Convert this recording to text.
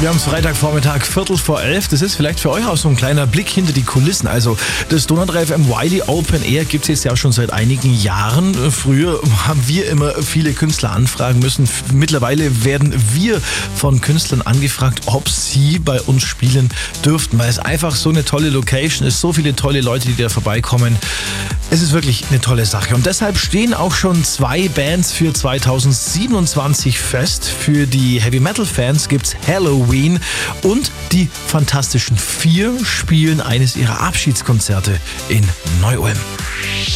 Wir haben es Freitagvormittag, 11:15. Das ist vielleicht für euch auch so ein kleiner Blick hinter die Kulissen. Also das Donau 3 FM Wiley Open Air gibt es jetzt ja schon seit einigen Jahren. Früher haben wir immer viele Künstler anfragen müssen. Mittlerweile werden wir von Künstlern angefragt, ob sie bei uns spielen dürften, weil es einfach so eine tolle Location ist, so viele tolle Leute, die da vorbeikommen. Es ist wirklich eine tolle Sache und deshalb stehen auch schon 2 Bands für 2027 fest. Für die Heavy-Metal-Fans gibt's Halloween und die Fantastischen 4 spielen eines ihrer Abschiedskonzerte in Neu-Ulm.